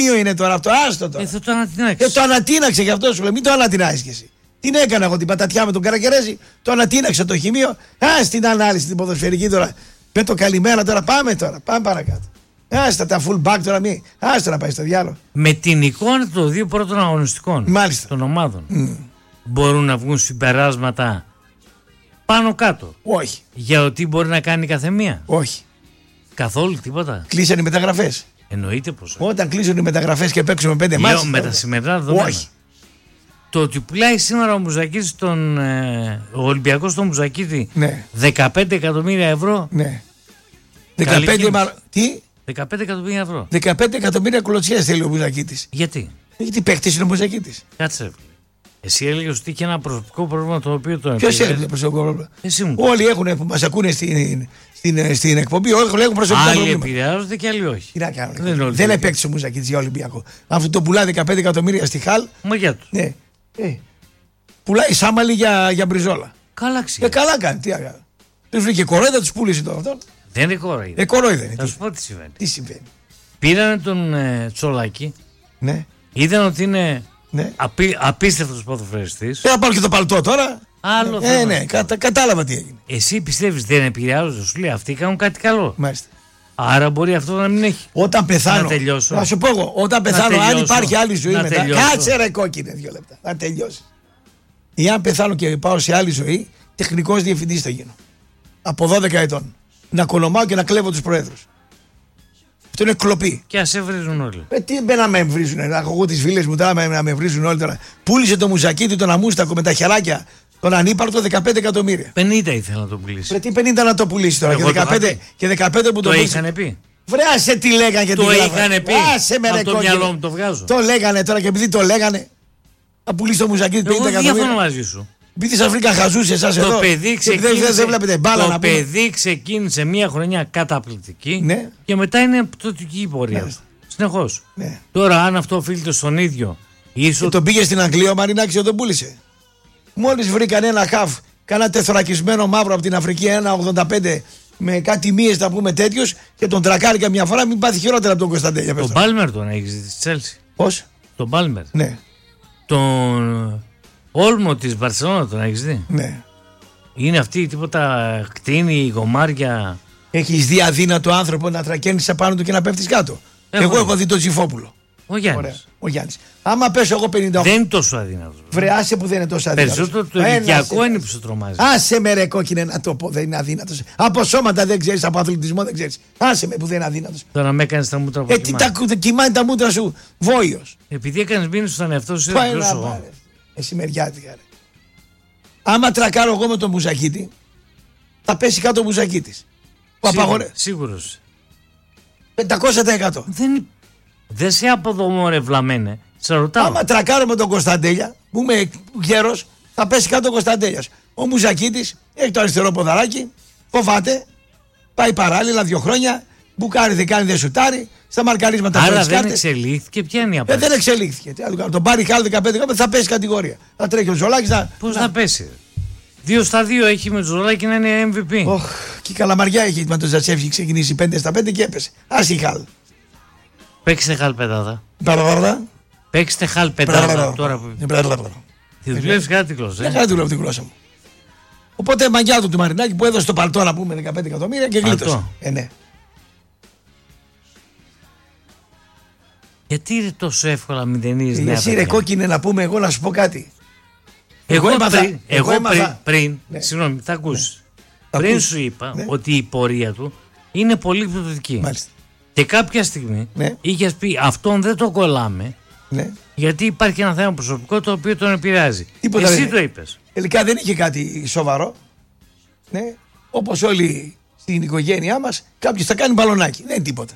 είναι τώρα αυτό, άστο τώρα. Θα το ανατινάξει. Το ανατίναξε, γι' αυτό σου λέω, μην το ανατινάξει κι εσύ. Την έκανα εγώ την πατατιά με τον Καρακερέζη, το ανατίναξε το χημείο. Α την ανάλυση την ποδοσφαιρική τώρα. Με το καλημέρα τώρα, πάμε παρακάτω. Άστα τα full back τώρα, άστα να πάει στο διάλογο. Με την εικόνα των δύο πρώτων αγωνιστικών των ομάδων μπορούν να βγουν συμπεράσματα πάνω κάτω. Όχι. Για ότι μπορεί να κάνει καθεμία. Όχι. Καθόλου τίποτα. Κλείσαν οι μεταγραφές. Εννοείται πως. Όταν κλείσουν οι μεταγραφές και παίξουμε 5 μάτς. Με τα σημερινά δεδομένα. Όχι. Το ότι πουλάει σήμερα ο Μουζακίτης ο Ολυμπιακός στον Μουζακίτη 15 εκατομμύρια ευρώ. Ναι. 15 τι? 15 εκατομμύρια ευρώ. 15 εκατομμύρια κολοτσιές θέλει ο Μουζακίτης. Γιατί? Γιατί παίχτης είναι ο Μουζακίτης. Κάτσε. Εσύ έλεγες ότι είχε ένα προσωπικό πρόβλημα το οποίο το Ποιος έλεγε προσωπικό πρόβλημα? Εσύ μου. Όλοι έχουν που μας ακούνε στην εκπομπή, όλοι έχουν προσωπικό πρόβλημα. Άλλοι επηρεάζονται και άλλοι όχι. Τι να κάνουν. Δεν επέκτησε ο Μουζακίτης για Ολυμπιακό. Αφού το πουλάει 15 εκατομμύρια στη Χαλ. Μαγιά του. Ναι. Πουλάει Σάμαλη για Μπριζόλα. Καλά ξέρει. Καλά κάνει. Τι έκανε. Του βρήκε κορόιδα, του πούλησε τώρα αυτόν. Δεν είναι κορόιδα. Κορόιδα είναι. Θα σου πω τι συμβαίνει. Τι συμβαίνει. Πήρανε τον Τσολάκη. Ναι. Είδαν ότι είναι ναι. Απίστευτος ποδοσφαιριστής. Θα πάρω και το παλτό τώρα. Άλλο θέμα. Ναι, κατάλαβα τι έγινε. Εσύ πιστεύεις δεν επηρεάζονται? Σου λέει αυτοί κάνουν κάτι καλό. Μάλιστα. Άρα μπορεί αυτό να μην έχει. Όταν πεθάνω. Να τελειώσω. Να σου πω εγώ, όταν πεθάνω, αν υπάρχει άλλη ζωή μετά. Κάτσε ρε κόκκινε 2 λεπτά. Να τελειώσει. Ή αν πεθάνω και πάω σε άλλη ζωή, τεχνικός διευθυντής θα γίνω. Από 12 ετών. Να κολομάω και να κλέβω τους προέδρους. Αυτό είναι κλοπή. Και ας σε βρίζουν όλοι. Τι να με βρίζουν, να έχω εγώ τις φίλες μου τώρα να με βρίζουν όλοι τώρα. Πούλησε το Μουζακίτη, τον Αμούστακο με τα χεράκια, τον ανύπαρκτο 15 εκατομμύρια. 50 ήθελα να το πουλήσει. Τι 50 να το πουλήσει τώρα και 15 που το πουλήσει. είχαν πει. Βρε άσε τι λέγανε και τι το είχαν πει. Άσε με ρε το μυαλό μου το βγάζω. Το λέγανε τώρα και επειδή το λέγανε. Θα πουλήσει το Μουζακίτη 50 εκατομμύρια. Εγώ διαφωνώ μαζί σου. Επειδή σας βρήκα χαζούς εσάς εδώ. Δεν βλέπετε μπάλα να πούμε. Το παιδί ξεκίνησε μια χρονιά καταπληκτική και μετά είναι πτωτική πορεία. Συνεχώς. Τώρα αν αυτό οφείλεται στον ίδιο. Και τον πήγε στην Αγγλία ο Μαρινάκης και τον πούλησε. Μόλις βρήκαν ένα χαφ, κάνα τεθωρακισμένο μαύρο από την Αφρική, 1,85 με κάτι μύες να πούμε τέτοιους και τον τρακάρικα μια φορά, μην πάθει χειρότερα από τον Κωνσταντέλια. Τον Πάλμερ τον έχεις δει στη Τσέλσι? Πώς? Τον Πάλμερ. Ναι. Τον Όλμο της Μπαρσελόνα τον έχεις δει? Ναι. Είναι αυτή τίποτα κτίνη, γομάρια. Έχεις δει αδύνατο άνθρωπο να τρακαίνεις απάνω του και να πέφτεις κάτω? Εγώ έχω δει τον Τσιφόπουλο. Ο Γιάννης. Ο Γιάννης. Άμα πέσω εγώ 58. Δεν είναι τόσο αδύνατος. Βρε, άσε που δεν είναι τόσο αδύνατος. Περισσότερο το ηλικιακό είναι που σου τρομάζει. Άσε με ρε κόκκινε να το πω, δεν είναι αδύνατος. Από σώματα δεν ξέρεις, από αθλητισμό δεν ξέρεις. Άσε με που δεν είναι αδύνατος. Τώρα με έκανες τα μούτρα από κοιμάνε τα μούτρα σου, βόηος. Επειδή έκανες μήνυση στον εαυτό σου, εσύ μεριάτικα ρε. Άμα τρακάρω εγώ με τον Μουζακίτη, θα πέσει κάτω ο Μουζακίτης. Σίγουρος. 500%. Δεν σε αποδομώ ρε βλαμένε. Σε ρωτάω. Άμα τρακάρω με τον Κωνσταντέλια, που είμαι γέρος, θα πέσει κάτω ο Κωνσταντέλιας. Ο Μουζακίτης έχει το αριστερό ποδαράκι, φοβάται, πάει παράλληλα 2 χρόνια, μπουκάρει δεν κάνει, δεν σουτάρει, στα μαρκαρίσματα άρα δεν κάρτες. Εξελίχθηκε, ποια είναι η απάντηση? Δεν εξελίχθηκε. Τον πάρει χάλι 15 θα πέσει κατηγορία. Θα τρέχει ο Ζολάκης. Πώς θα πέσει? 2 στα 2 έχει με το Ζολάκη να είναι MVP. Και η Καλαμαριά έχει με τον Ζατσέφ, έχει ξεκινήσει 5 στα 5 και έπεσε. Άση χάλ. Παίξτε χάλ πετάδα. Παίξτε χάλ πετάδα τώρα που. Τη δουλεύει κάτι τη γλώσσα. Δεν δουλεύει τη γλώσσα μου. Οπότε μαγιά του Μαρινάκη που έδωσε το παλτό να πούμε 15 εκατομμύρια και γλίτωσε. Ναι. Γιατί είναι τόσο εύκολα μηδενίζεις νέα? Εσύ ρε κόκκινε να πούμε εγώ να σου πω κάτι. Εγώ πριν, συγγνώμη, θα ακούσεις. Πριν σου είπα ότι η πορεία του είναι πολύ πτωτική. Μάλιστα. Και κάποια στιγμή είχες πει αυτόν δεν το κολλάμε, γιατί υπάρχει ένα θέμα προσωπικό το οποίο τον επηρεάζει. Εσύ το είπες. Τελικά δεν είχε κάτι σοβαρό. Όπως όλοι στην οικογένειά μας, κάποιος θα κάνει μπαλονάκι. Δεν είναι τίποτα.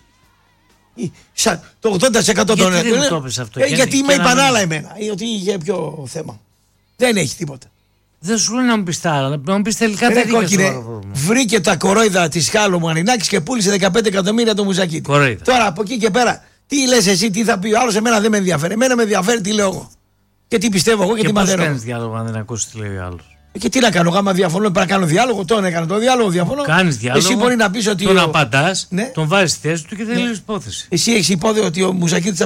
Το 80% των γιατί με είπαν άλλα εμένα. Ότι είχε πιο θέμα. Δεν έχει τίποτα. Δεν σου λέει να μου πεις τα άλλα. Να μου πεις τελικά δεν είχε. Βρήκε τα κορόιδα της Χάλου Μαρινάκης και πούλησε 15 εκατομμύρια το Μουζακίτη. Τώρα από εκεί και πέρα, τι λες εσύ, τι θα πει ο άλλος? Εμένα δεν με ενδιαφέρει. Εμένα με ενδιαφέρει τι λέω εγώ. Και τι πιστεύω εγώ και τι μαθαίνω. Πώς κάνεις διάλογο αν δεν ακούσεις τι λέει ο άλλος? Και τι να κάνω, άμα διαφωνώ, πρέπει να κάνω διάλογο. Τον έκανα το διάλογο, διαφωνώ. Κάνεις διάλογο. Εσύ μπορεί να πεις ότι. Τον απαντάς, τον βάζεις στη θέση του και δεν λες υπόθεση. Εσύ έχεις υπόθεση ότι ο Μουζακίτης